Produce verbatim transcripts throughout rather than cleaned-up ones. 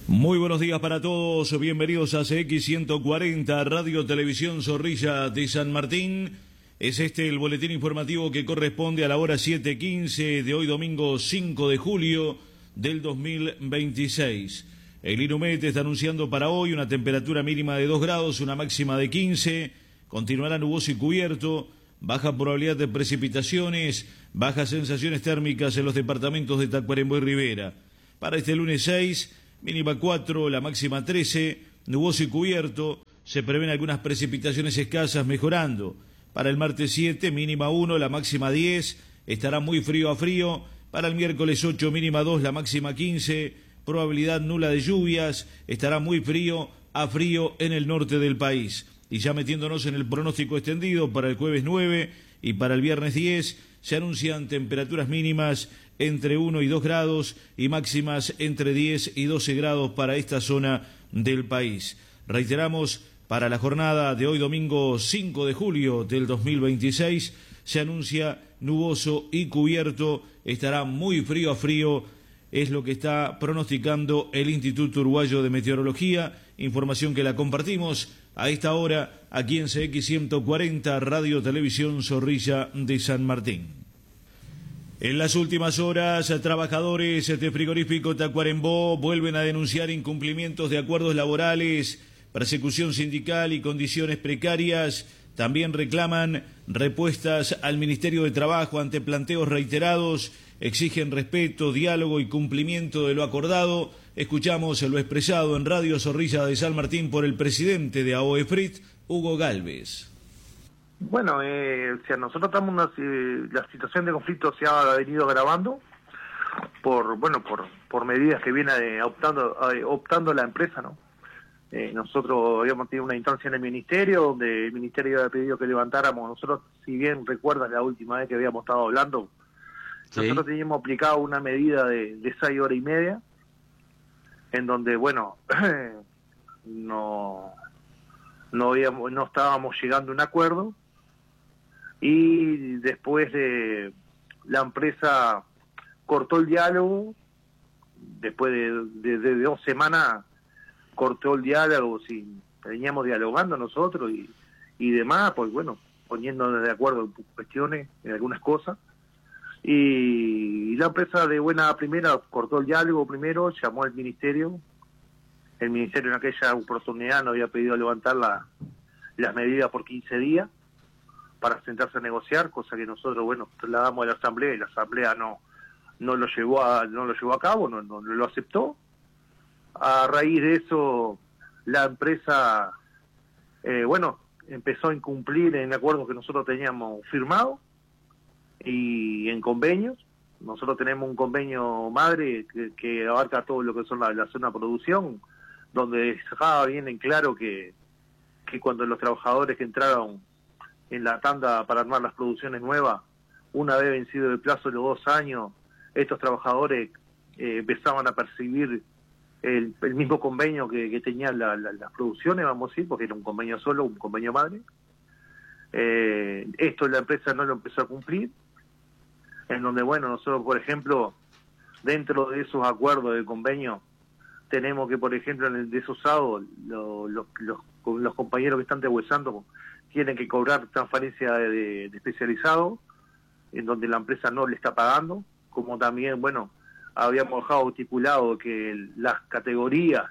Muy buenos días para todos, bienvenidos a C X ciento cuarenta, Radio Televisión Zorrilla de San Martín. Es este el boletín informativo que corresponde a la hora siete quince de hoy domingo cinco de julio del dos mil veintiséis. El INUMET está anunciando para hoy una temperatura mínima de dos grados, una máxima de quince, continuará nuboso y cubierto, baja probabilidad de precipitaciones, bajas sensaciones térmicas en los departamentos de Tacuarembó y Rivera. Para este lunes seis, mínima cuatro, la máxima trece, nuboso y cubierto, se prevén algunas precipitaciones escasas mejorando. Para el martes siete, mínima uno, la máxima diez, estará muy frío a frío. Para el miércoles ocho, mínima dos, la máxima quince, probabilidad nula de lluvias, estará muy frío a frío en el norte del país. Y ya metiéndonos en el pronóstico extendido para el jueves nueve y para el viernes diez, se anuncian temperaturas mínimas entre uno y dos grados y máximas entre diez y doce grados para esta zona del país. Reiteramos, para la jornada de hoy domingo cinco de julio del dos mil veintiséis se anuncia nuboso y cubierto, estará muy frío a frío, es lo que está pronosticando el Instituto Uruguayo de Meteorología, información que la compartimos a esta hora aquí en C X ciento cuarenta, Radio Televisión Zorrilla de San Martín. En las últimas horas, trabajadores de Frigorífico Tacuarembó vuelven a denunciar incumplimientos de acuerdos laborales, persecución sindical y condiciones precarias. También reclaman respuestas al Ministerio de Trabajo ante planteos reiterados, exigen respeto, diálogo y cumplimiento de lo acordado. Escuchamos lo expresado en Radio Zorrilla de San Martín por el presidente de AOEFRIT, Hugo Galvez. Bueno, eh, o sea, nosotros estamos una, eh, la situación de conflicto se ha venido agravando por, bueno, por, por medidas que viene eh, optando, eh, optando la empresa, ¿no? Eh, nosotros habíamos tenido una instancia en el ministerio donde el ministerio había pedido que levantáramos. Nosotros, si bien recuerdas la última vez que habíamos estado hablando, sí, nosotros teníamos aplicado una medida de, de seis horas y media, en donde, bueno, no, no, habíamos, no estábamos llegando a un acuerdo. Y después de la empresa cortó el diálogo, después de, de, de dos semanas cortó el diálogo, sin, veníamos dialogando nosotros y, y demás, pues bueno, poniéndonos de acuerdo en cuestiones, en algunas cosas. Y, y la empresa de buena primera cortó el diálogo primero, llamó al ministerio. El ministerio en aquella oportunidad nos había pedido levantar la, las medidas por quince días para sentarse a negociar, cosa que nosotros, bueno, trasladamos a la asamblea y la asamblea no no lo llevó a no lo llevó a cabo, no, no, no lo aceptó. A raíz de eso, la empresa, eh, bueno, empezó a incumplir en acuerdos que nosotros teníamos firmados y en convenios. Nosotros tenemos un convenio madre que, que abarca todo lo que son la, la zona de producción, donde dejaba bien en claro que, que cuando los trabajadores que entraron en la tanda para armar las producciones nuevas, una vez vencido el plazo de los dos años, estos trabajadores eh, empezaban a percibir el, el mismo convenio que, que tenían la, la, las producciones, vamos a decir, porque era un convenio solo, un convenio madre. Eh, esto la empresa no lo empezó a cumplir, en donde, bueno, nosotros, por ejemplo, dentro de esos acuerdos de convenio, tenemos que, por ejemplo, en el desusado, lo, lo, los, los compañeros que están deshuesando tienen que cobrar transferencia de, de, de especializado, en donde la empresa no le está pagando, como también, bueno, habíamos dejado estipulado que las categorías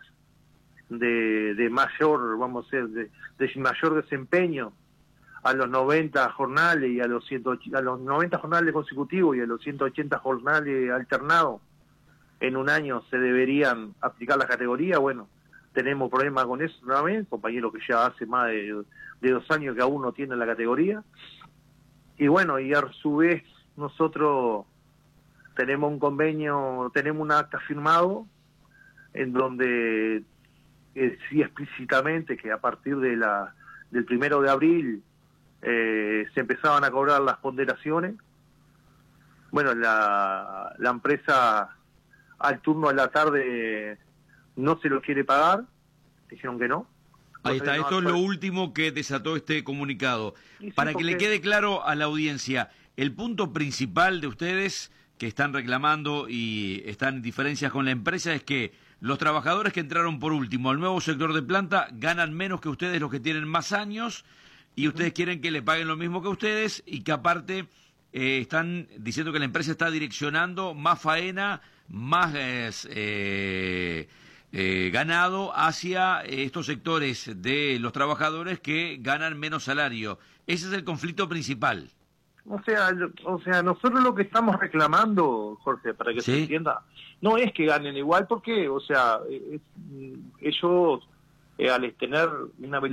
de, de mayor, vamos a decir, de, de mayor desempeño a los noventa jornales y a los ciento, a los noventa jornales consecutivos y a los ciento ochenta jornales alternados en un año se deberían aplicar las categorías. Bueno, tenemos problemas con eso nuevamente, compañeros que ya hace más de, de dos años que aún no tienen la categoría. Y bueno, y a su vez nosotros tenemos un convenio, tenemos un acta firmado en donde eh, sí explícitamente que a partir de la del primero de abril eh, se empezaban a cobrar las ponderaciones. Bueno, la, la empresa al turno a la tarde no se lo quiere pagar, dijeron que no. Ahí está, esto es lo último que desató este comunicado. Sí, Para sí, que le quede claro a la audiencia, el punto principal de ustedes que están reclamando y están en diferencias con la empresa es que los trabajadores que entraron por último al nuevo sector de planta ganan menos que ustedes, los que tienen más años, y ustedes quieren que le paguen lo mismo que ustedes y que aparte eh, están diciendo que la empresa está direccionando más faena, más eh, eh, ganado hacia estos sectores de los trabajadores que ganan menos salario. Ese es el conflicto principal. O sea, o sea, nosotros lo que estamos reclamando, Jorge, para que ¿Sí? se entienda, no es que ganen igual, porque, o sea, es, ellos eh, al tener una